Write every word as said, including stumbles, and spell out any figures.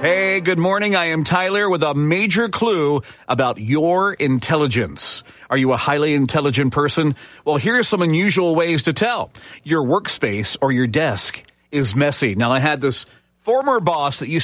Hey, good morning. I am Tyler with a major clue about your intelligence. Are you a highly intelligent person? Well, here are some unusual ways to tell. Your workspace or your desk is messy. Now, I had this former boss that used